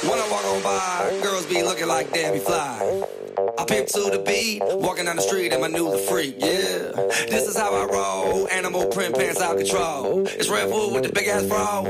When I walk on by, girls be looking like Debbie Fly. I pimp to the beat, walking down the street and my new the freak, yeah. This is how I roll, animal print pants out control. It's Red Bull with the big ass bra,